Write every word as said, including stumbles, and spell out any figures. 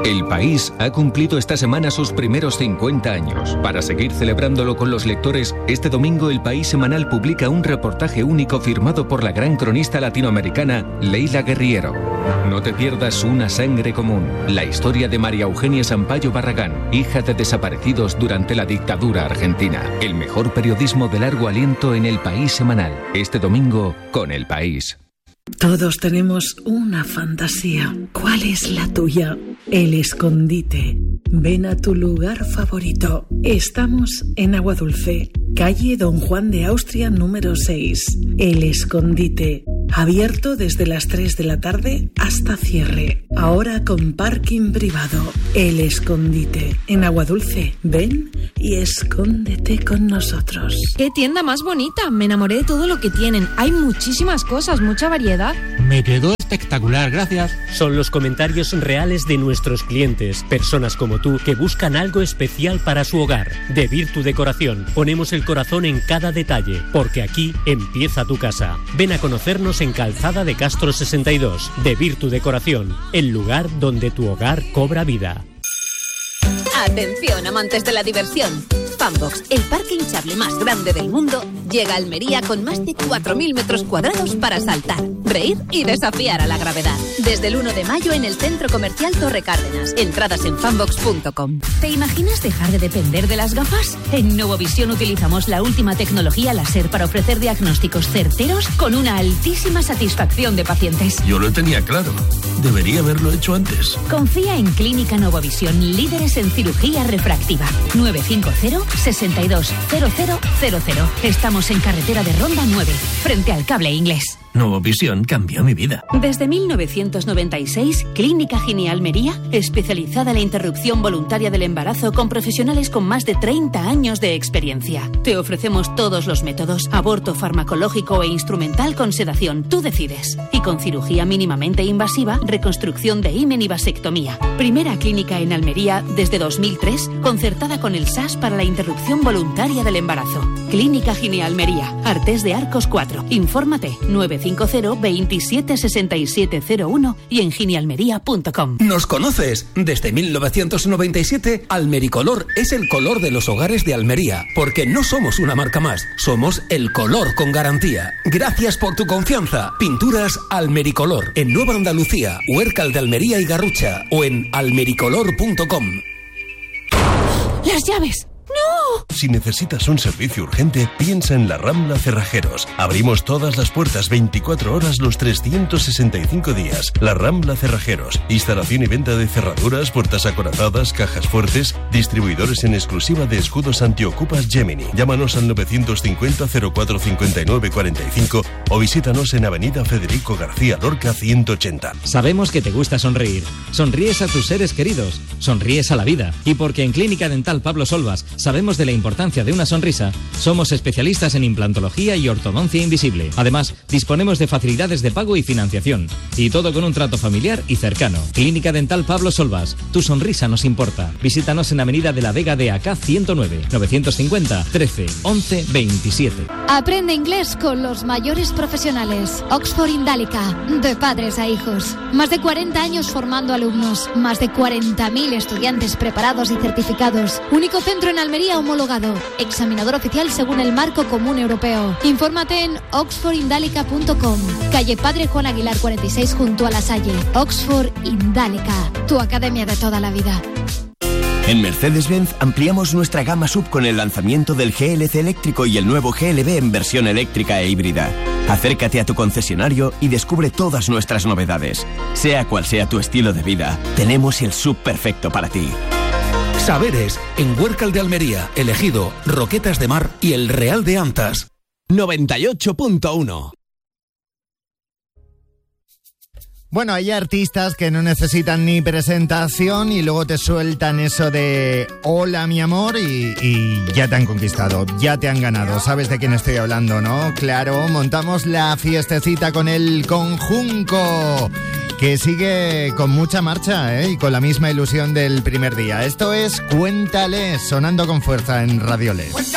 El País ha cumplido esta semana sus primeros cincuenta años. Para seguir celebrándolo con los lectores, este domingo El País semanal publica un reportaje único firmado por la gran cronista latinoamericana Leila Guerriero. No te pierdas Una sangre común, la historia de María Eugenia Sampaio Barragán, hija de desaparecidos durante la dictadura argentina. El mejor periodismo de largo aliento en El País semanal. Este domingo con El País. Todos tenemos una fantasía. ¿Cuál es la tuya? El escondite. Ven a tu lugar favorito. Estamos en Agua Dulce, calle Don Juan de Austria número seis. El escondite. Abierto desde las tres de la tarde hasta cierre. Ahora con parking privado. El escondite. En Agua Dulce. Ven y escóndete con nosotros. ¡Qué tienda más bonita! Me enamoré de todo lo que tienen. Hay muchísimas cosas, mucha variedad. Me quedó espectacular, gracias. Son los comentarios reales de nuestros clientes, personas como tú que buscan algo especial para su hogar. De Virtu Decoración, ponemos el corazón en cada detalle, porque aquí empieza tu casa. Ven a conocernos en Calzada de Castro sesenta y dos. De Virtu Decoración, el lugar donde tu hogar cobra vida. Atención, amantes de la diversión. Funbox, el parque hinchable más grande del mundo, llega a Almería con más de cuatro mil metros cuadrados para saltar, reír y desafiar a la gravedad. Desde el uno de mayo en el Centro Comercial Torre Cárdenas. Entradas en funbox punto com. ¿Te imaginas dejar de depender de las gafas? En Novovisión utilizamos la última tecnología láser para ofrecer diagnósticos certeros con una altísima satisfacción de pacientes. Yo lo tenía claro. Debería haberlo hecho antes. Confía en Clínica Novovisión, líderes en cirugía refractiva. nueve cinco cero, seis dos cero cero cero cero. Estamos en carretera de Ronda nueve, frente al Cable Inglés. Novovisión cambió mi vida. Desde mil novecientos noventa y seis, Clínica Gine Almería, especializada en la interrupción voluntaria del embarazo con profesionales con más de treinta años de experiencia. Te ofrecemos todos los métodos, aborto farmacológico e instrumental con sedación, tú decides. Y con cirugía mínimamente invasiva, reconstrucción de himen y vasectomía. Primera clínica en Almería desde dos mil tres, concertada con el S A S para la interrupción voluntaria del embarazo. Clínica Gine Almería, Artés de Arcos cuatro. Infórmate nueve cinco cero, veintisiete, sesenta y siete cero uno y en ginealmería punto com. ¿Nos conoces? Desde mil novecientos noventa y siete, Almericolor es el color de los hogares de Almería, porque no somos una marca más, somos el color con garantía. Gracias por tu confianza. Pinturas Almericolor, en Nueva Andalucía, Huércal de Almería y Garrucha, o en almericolor punto com. ¡Las llaves! ¡No! Si necesitas un servicio urgente, piensa en La Rambla Cerrajeros. Abrimos todas las puertas veinticuatro horas los trescientos sesenta y cinco días. La Rambla Cerrajeros. Instalación y venta de cerraduras, puertas acorazadas, cajas fuertes. Distribuidores en exclusiva de escudos antiocupas Gemini. Llámanos al novecientos cincuenta, cero cuatro cincuenta y nueve cuarenta y cinco o visítanos en Avenida Federico García Lorca ciento ochenta. Sabemos que te gusta sonreír. Sonríes a tus seres queridos. Sonríes a la vida. Y porque en Clínica Dental Pablo Solvas sabemos de la importancia de una sonrisa, somos especialistas en implantología y ortodoncia invisible. Además, disponemos de facilidades de pago y financiación. Y todo con un trato familiar y cercano. Clínica Dental Pablo Solvas. Tu sonrisa nos importa. Visítanos en Avenida de la Vega de A K ciento nueve, novecientos cincuenta, trece, once, veintisiete. Aprende inglés con los mayores profesionales. Oxford Indálica, de padres a hijos. Más de cuarenta años formando alumnos. Más de cuarenta mil estudiantes preparados y certificados. Único centro en Almería homologado. Examinador oficial según el Marco Común Europeo. Infórmate en oxford indálica punto com. Calle Padre Juan Aguilar cuarenta y seis junto a La Salle. Oxford Indálica, tu academia de toda la vida. En Mercedes-Benz ampliamos nuestra gama sub con el lanzamiento del G L C eléctrico y el nuevo G L B en versión eléctrica e híbrida. Acércate a tu concesionario y descubre todas nuestras novedades. Sea cual sea tu estilo de vida, tenemos el sub perfecto para ti. Saberes, en Huércal de Almería, El Ejido, Roquetas de Mar y El Real de Antas. noventa y ocho punto uno. Bueno, hay artistas que no necesitan ni presentación y luego te sueltan eso de hola mi amor y, y ya te han conquistado, ya te han ganado. ¿Sabes de quién estoy hablando, no? Claro, montamos la fiestecita con el Conjunco, que sigue con mucha marcha, ¿eh? Y con la misma ilusión del primer día. Esto es Cuéntale, sonando con fuerza en Radioles.